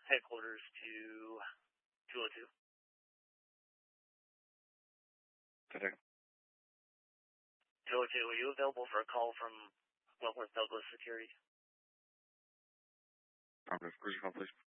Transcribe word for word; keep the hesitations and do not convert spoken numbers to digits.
headquarters to two oh two. Today. two oh two, are you available for a call from Wentworth Douglas Security? I'm just, could you call, please?